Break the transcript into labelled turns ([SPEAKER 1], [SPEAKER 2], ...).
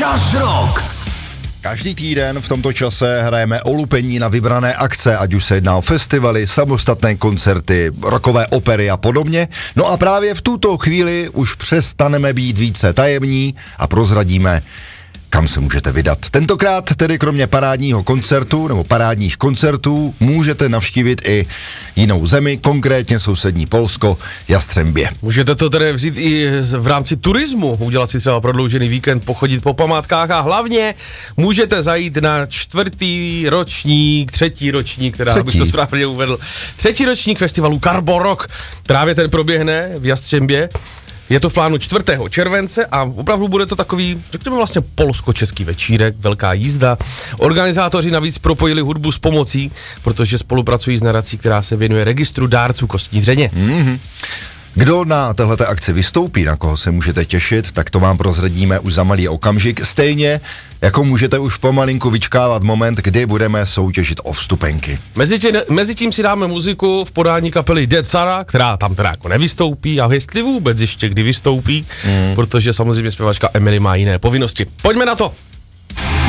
[SPEAKER 1] Čas Rock.
[SPEAKER 2] Každý týden v tomto čase hrajeme o lupení na vybrané akce, ať už se jedná o festivaly, samostatné koncerty, rockové opery a podobně. No a právě v tuto chvíli už přestaneme být více tajemní a prozradíme, kam se můžete vydat. Tentokrát tedy kromě parádního koncertu nebo parádních koncertů můžete navštívit i jinou zemi, konkrétně sousední Polsko, Jastřembě.
[SPEAKER 3] Můžete to tedy vzít i v rámci turismu, udělat si třeba prodloužený víkend, pochodit po památkách a hlavně můžete zajít na třetí ročník, abych to správně uvedl, třetí ročník festivalu Carbo Rock. Právě ten proběhne v Jastřembě. Je to v plánu 4. července a opravdu bude to takový, řekněme vlastně polsko-český večírek, velká jízda. Organizátoři navíc propojili hudbu s pomocí, protože spolupracují s nadací, která se věnuje registru dárců kostní dřeně.
[SPEAKER 2] Kdo na téhleté akci vystoupí, na koho se můžete těšit, tak to vám prozradíme už za malý okamžik. Stejně jako můžete už pomalinku vyčkávat moment, kdy budeme soutěžit o vstupenky.
[SPEAKER 3] Mezitím si dáme muziku v podání kapely Dead Sara, která tam teda jako nevystoupí a jestli vůbec ještě kdy vystoupí, protože samozřejmě zpěvačka Emily má jiné povinnosti. Pojďme na to!